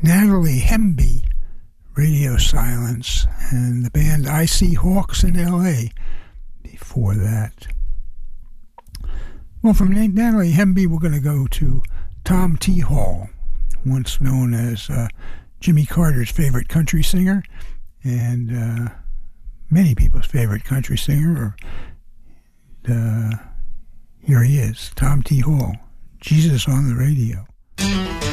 Natalie Hemby, Radio Silence, and the band I See Hawks in L.A. before that. Well, from Natalie Hemby, we're going to go to Tom T. Hall, once known as Jimmy Carter's favorite country singer, and many people's favorite country singer. Here he is, Tom T. Hall, Jesus on the Radio.